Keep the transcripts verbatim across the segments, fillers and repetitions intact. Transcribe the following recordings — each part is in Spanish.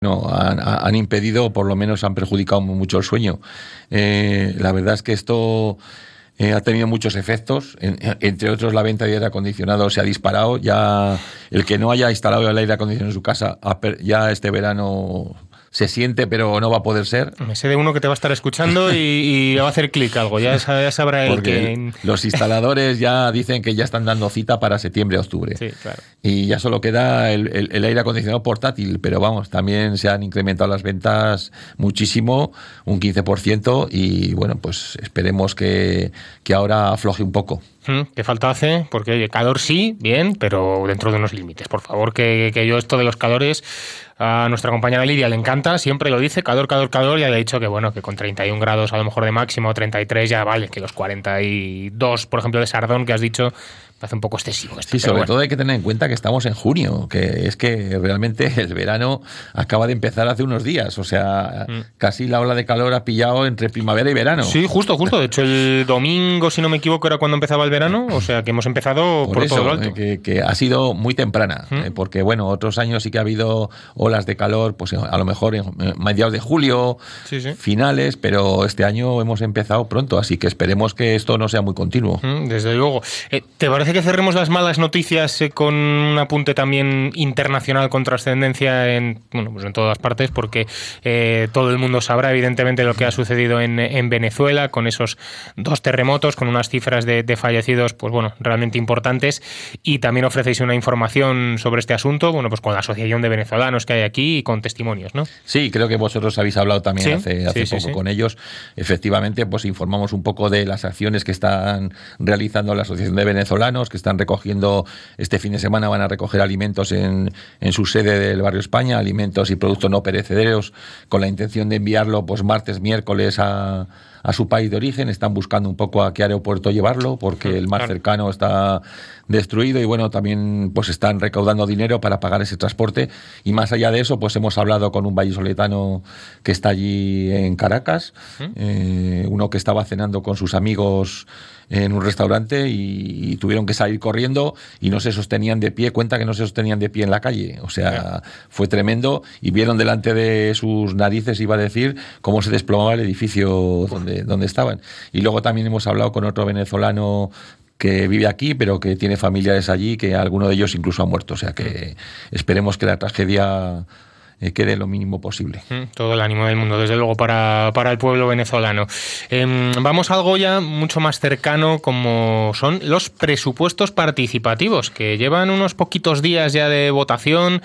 No, han, han impedido, por lo menos han perjudicado mucho el sueño. Eh, la verdad es que esto eh, ha tenido muchos efectos, en, entre otros la venta de aire acondicionado se ha disparado. Ya el que no haya instalado el aire acondicionado en su casa, ya este verano se siente, pero no va a poder ser. Me sé de uno que te va a estar escuchando y, y va a hacer clic algo, ya, ya sabrá él que... Los instaladores ya dicen que ya están dando cita para septiembre, octubre. Sí, claro. Y ya solo queda el, el, el aire acondicionado portátil, pero vamos, también se han incrementado las ventas muchísimo, un quince por ciento, y bueno, pues esperemos que, que ahora afloje un poco. ¿Qué falta hace? Porque oye, calor sí, bien, pero dentro de unos límites. Por favor, que, que yo esto de los calores, a nuestra compañera Lidia le encanta, siempre lo dice, calor, calor, calor, y ha dicho que bueno, que con treinta y un grados a lo mejor de máximo, o treinta y tres ya vale, que los cuarenta y dos, por ejemplo, de Sardón que has dicho, parece un poco excesivo esto. Sí, sobre bueno. todo hay que tener en cuenta que estamos en junio, que es que realmente el verano acaba de empezar hace unos días, o sea, mm. casi la ola de calor ha pillado entre primavera y verano. Sí, justo, justo. De hecho, el domingo, si no me equivoco, era cuando empezaba el verano, o sea, que hemos empezado por, por eso, todo lo alto. Que, que ha sido muy temprana, mm. eh, porque bueno, otros años sí que ha habido olas de calor, pues a lo mejor en mediados de julio, sí, sí. finales, pero este año hemos empezado pronto, así que esperemos que esto no sea muy continuo. Mm, desde luego. Eh, ¿Te parece que cerremos las malas noticias eh, con un apunte también internacional con trascendencia en, bueno, pues en todas partes? Porque eh, todo el mundo sabrá evidentemente lo que ha sucedido en, en Venezuela con esos dos terremotos, con unas cifras de, de fallecidos pues bueno, realmente importantes, y también ofrecéis una información sobre este asunto, bueno, pues con la Asociación de Venezolanos que hay aquí y con testimonios, ¿no? Sí, creo que vosotros habéis hablado también ¿Sí? hace, hace sí, poco sí, con sí. ellos. Efectivamente, pues informamos un poco de las acciones que están realizando la Asociación de Venezolanos, que están recogiendo, este fin de semana van a recoger alimentos en, en su sede del Barrio España, alimentos y productos no perecederos, con la intención de enviarlo pues martes, miércoles a, a su país de origen. Están buscando un poco a qué aeropuerto llevarlo, porque el más claro. cercano está destruido, y bueno, también pues están recaudando dinero para pagar ese transporte. Y más allá de eso, pues hemos hablado con un vallisoletano que está allí en Caracas, ¿Mm? eh, uno que estaba cenando con sus amigos en un restaurante y, y tuvieron que salir corriendo y no se sostenían de pie, cuenta que no se sostenían de pie en la calle, o sea, yeah. fue tremendo, y vieron delante de sus narices, iba a decir, cómo se desplomaba el edificio donde, donde estaban. Y luego también hemos hablado con otro venezolano que vive aquí, pero que tiene familiares allí, que alguno de ellos incluso ha muerto, o sea que esperemos que la tragedia Eh, quede lo mínimo posible. Todo el ánimo del mundo, desde luego, para, para el pueblo venezolano. Eh, vamos a algo ya mucho más cercano, como son los presupuestos participativos, que llevan unos poquitos días ya de votación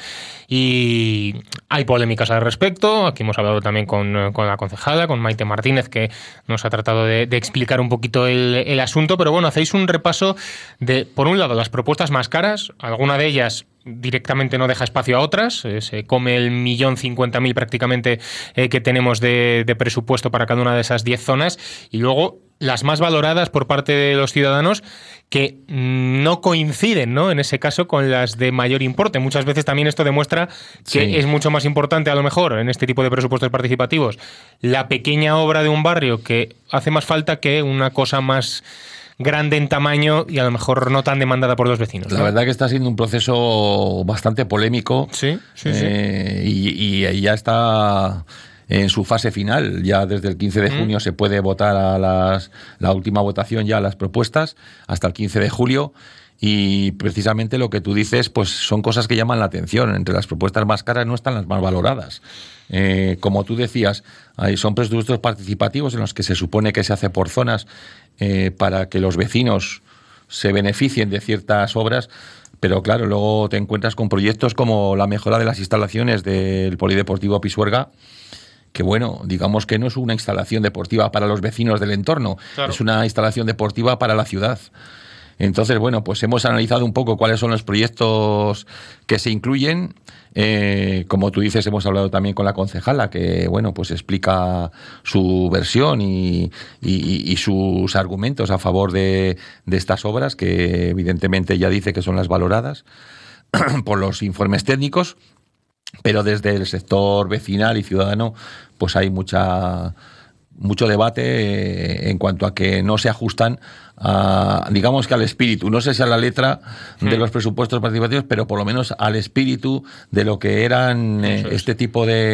y hay polémicas al respecto. Aquí hemos hablado también con, con la concejala, con Maite Martínez, que nos ha tratado de, de explicar un poquito el, el asunto, pero bueno, hacéis un repaso de, por un lado, las propuestas más caras, alguna de ellas directamente no deja espacio a otras, eh, se come el millón cincuenta mil prácticamente eh, que tenemos de, de presupuesto para cada una de esas diez zonas, y luego las más valoradas por parte de los ciudadanos que no coinciden, ¿no?, en ese caso con las de mayor importe. Muchas veces también esto demuestra que sí. es mucho más importante, a lo mejor, en este tipo de presupuestos participativos, la pequeña obra de un barrio que hace más falta que una cosa más grande en tamaño y a lo mejor no tan demandada por los vecinos, ¿no? La verdad que está siendo un proceso bastante polémico. Sí, sí, eh, sí. Y, y ya está en su fase final. Ya desde el quince de junio mm. se puede votar a las, la última votación ya a las propuestas, hasta el quince de julio. Y precisamente lo que tú dices, pues son cosas que llaman la atención. Entre las propuestas más caras no están las más valoradas. Eh, como tú decías, hay, son presupuestos participativos en los que se supone que se hace por zonas eh, para que los vecinos se beneficien de ciertas obras, pero claro, luego te encuentras con proyectos como la mejora de las instalaciones del Polideportivo Pisuerga, que bueno, digamos que no es una instalación deportiva para los vecinos del entorno, claro. es una instalación deportiva para la ciudad. Entonces, bueno, pues hemos analizado un poco cuáles son los proyectos que se incluyen. Eh, como tú dices, hemos hablado también con la concejala, que bueno, pues explica su versión y, y, y sus argumentos a favor de, de estas obras, que evidentemente ya dice que son las valoradas por los informes técnicos, pero desde el sector vecinal y ciudadano, pues hay mucha mucho debate eh, en cuanto a que no se ajustan a, digamos que al espíritu, no sé si a la letra de sí. los presupuestos participativos, pero por lo menos al espíritu de lo que eran eh, este tipo de